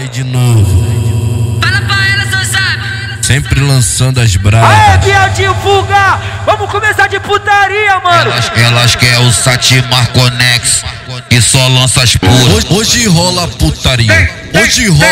Aí de novo. Fala pra ela, seu sabe. Sempre lançando as bravas. Aê, Bieltinho Fuga! Vamos começar de putaria, mano! Elas quer o Satimar Conex, que só lança as puras. Hoje rola putaria. Hoje rola